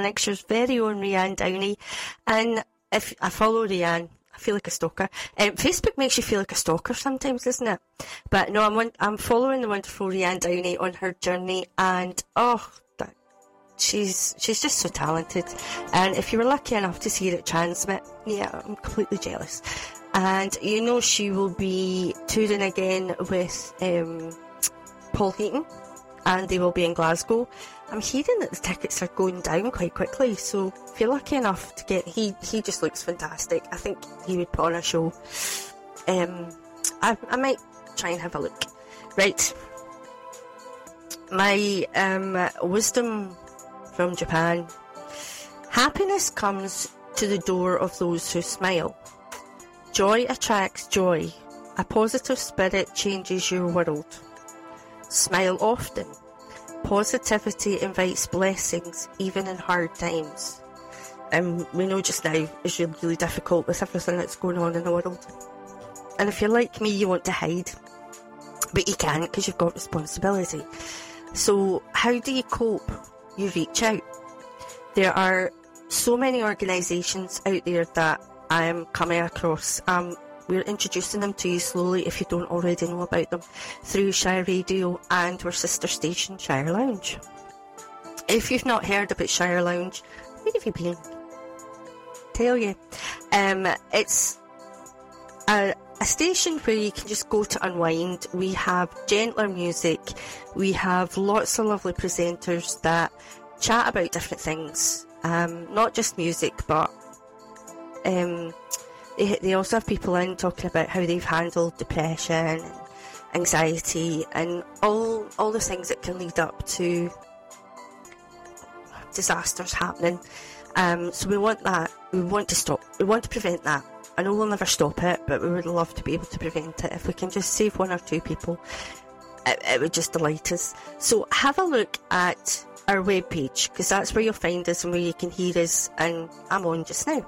Lanarkshire's very own Rianne Downey. And if I follow Rianne, I feel like a stalker. Facebook makes you feel like a stalker sometimes, doesn't it? But no, I'm following the wonderful Rianne Downey on her journey, and she's just so talented. And if you were lucky enough to see her at Transmit, yeah, I'm completely jealous. And you know she will be touring again with Paul Heaton, and they will be in Glasgow. I'm hearing that the tickets are going down quite quickly, so if you're lucky enough to get... He just looks fantastic. I think he would put on a show. I might try and have a look. Right. My wisdom from Japan. Happiness comes to the door of those who smile. Joy attracts joy. A positive spirit changes your world. Smile often. Positivity invites blessings, even in hard times. We know just now is really, really difficult with everything that's going on in the world. And if you're like me, you want to hide. But you can't, because you've got responsibility. So how do you cope? You reach out. There are so many organisations out there that I am coming across. We're introducing them to you slowly, if you don't already know about them, through Shire Radio and our sister station, Shire Lounge. If you've not heard about Shire Lounge, where have you been? Tell you. It's a station where you can just go to unwind. We have gentler music. We have lots of lovely presenters that chat about different things. Not just music, but... They also have people in talking about how they've handled depression and anxiety and all the things that can lead up to disasters happening. So we want that. We want to stop. We want to prevent that. I know we'll never stop it, but we would love to be able to prevent it. If we can just save one or two people, it would just delight us. So have a look at our webpage, because that's where you'll find us and where you can hear us, and I'm on just now.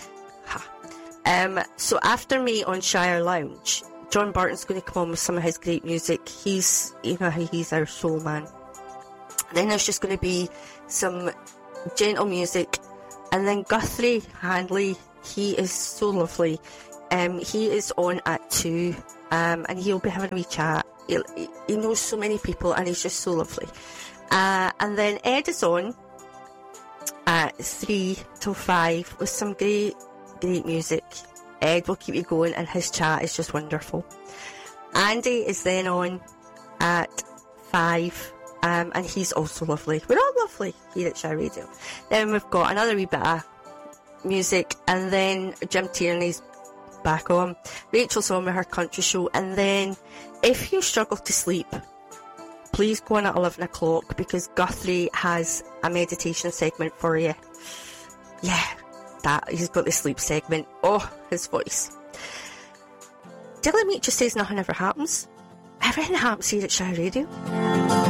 So after me on Shire Lounge, John Barton's going to come on with some of his great music. He's our soul man. Then there's just going to be some gentle music, and then Guthrie Handley, he is so lovely. He is on at 2, and he'll be having a wee chat. He knows so many people, and he's just so lovely. And then Ed is on at 3 till 5 with some great music. Ed will keep you going, and his chat is just wonderful. Andy is then on at 5, and he's also lovely. We're all lovely here at Shire Radio. Then we've got another wee bit of music, and then Jim Tierney's back on. Rachel's on with her country show, and then if you struggle to sleep, please go on at 11 o'clock, because Guthrie has a meditation segment for you. Yeah. He's got the sleep segment. Oh, his voice. Dylan Meach just says nothing ever happens. Everything happens here at Shire Radio.